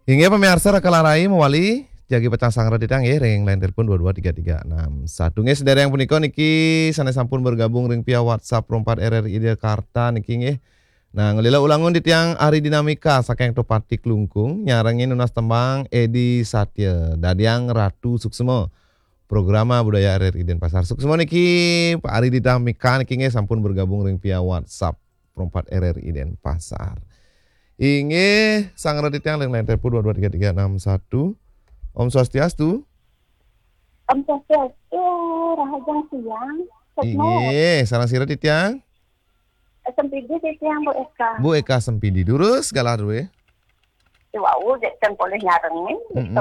Hingga pemirsa rekalarai mewali jagi pecang sangra ditang ya ring line telepon 223361. Nggih sedherek yang punika niki sanes sampun bergabung ring via WhatsApp 4 RRI Jakarta niki nggih. Nah, ngelila ulangun di tiang Ari Dinamika saking Topati Klungkung nyarengin nunas tembang Edi Satya dadiang Ratu Suksemo. Programa budaya RRI Denpasar. Suksemo niki Pak Ari Dinamika niki nggih sampun bergabung ring via WhatsApp 4 RRI Denpasar. Inge sang radit yang lain telepon 223361. Om Swastiastu. Om Swastiastu, rahajang siang. Inge, sarang si radit yang Sempidi yang Bu Eka. Bu Eka Sempidi durus galah duwe. Wau dek tempoleh nyarengin gitu.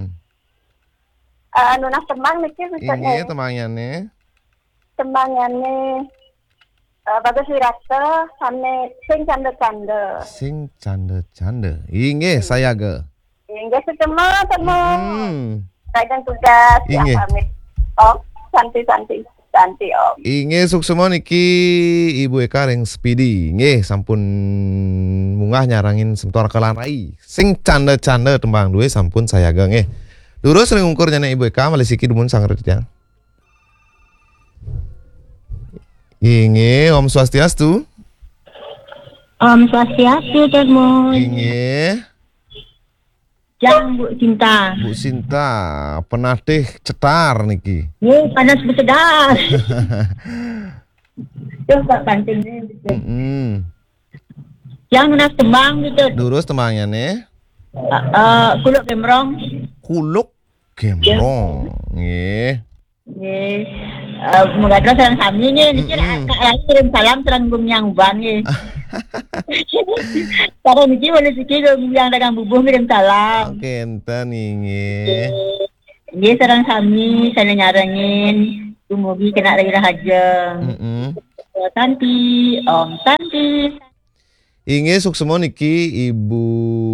Nunas temang niki bisa Inge temangane. Tembangane Bagus Wirata sane sing canda-canda. Sing canda-canda. Inge saya ge. Inge setema. Kadang tugas yang pamit. Oh, santi Om. Inge suksemo niki Ibu Eka ring Speedy. Nggih sampun munggah nyarangin semtor kelanrai. Sing canda-canda tembang duwe sampun saya ge nggih. Lurus ring ungkur nyana Ibu Eka malisiki dumun sang redit yang. Inge Om Swastiastu. Om Swastiastu Termo. Inge. Jang Bu Sinta. Bu Sinta, penatih cetar niki. Panas bersedar. Coba pantingnya gitu. Yang nunas tembang gitu. Durus tembangnya nih. Kuluk Gemrong. Kuluk Gemrong. Nggih. Nggih. Moga terus sareng sami nih kirim salam sareng Bung Yang Bang nggih. Sareng niki boleh sikil yang dagang bubuh kirim salam. Oke, enten nggih. Nggih sareng sami sana nyarengin dumugi kena lagi rahajeng. Tanti, Om Tanti. Inge suksemo niki Ibu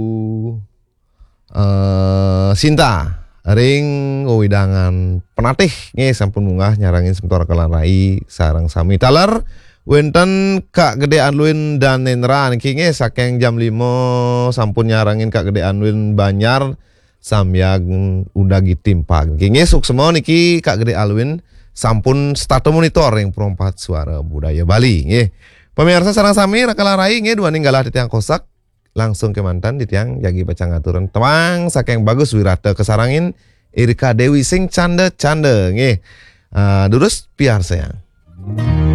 Sinta. Ring widangan penatih nggih sampun munggah nyarangin sementor kelanrai sareng sami taler wenten Kak Gede Anluin dan Nenra niki nggih saking jam 5 sampun nyarangin Kak Gede Anluin Banyar samyang udah gitimpa nggih suksemo niki Kak Gede Alwin sampun start monitor ring perompat suara budaya Bali nggih. Pemirsa sareng sami rekalarai nggih dua ninggalah di tiang kosak langsung ke mantan di tiang jagi pecang aturan temang saking Bagus Wirata kesarangin Irika Dewi sing canda-canda nggih. Durus piar sayang.